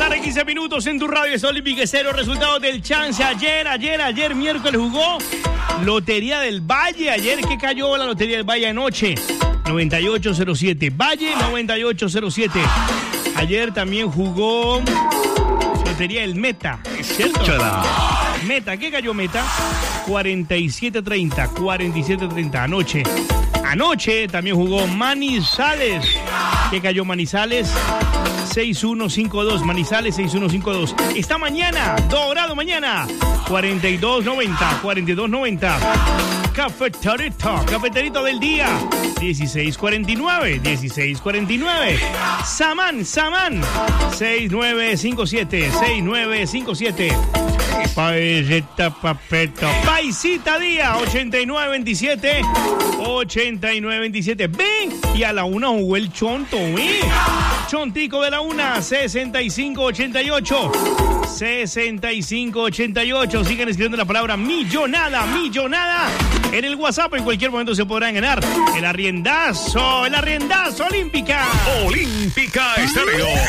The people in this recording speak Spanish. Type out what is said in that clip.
tarde, 15 minutos en tu radio. Es Olímpica Cero. Resultados del chance. Ayer miércoles jugó Lotería del Valle. Ayer, ¿qué cayó la Lotería del Valle anoche? 9807. Valle 9807. Ayer también jugó Lotería del Meta. ¿Es cierto? Meta, ¿qué cayó Meta? 4730. Anoche también jugó Manizales. ¿Qué cayó Manizales? 6152. Manizales 6152. Esta mañana, Dorado mañana, 4290. Cafeterito del día, 1649. Samán, 6957. Paisita Día, 8927. Ven, y a la una jugó el Chonto, Chontico de la una, 6588. Sigan escribiendo la palabra millonada. En el WhatsApp en cualquier momento se podrán ganar el arriendazo Olímpica. Olímpica Estéreo.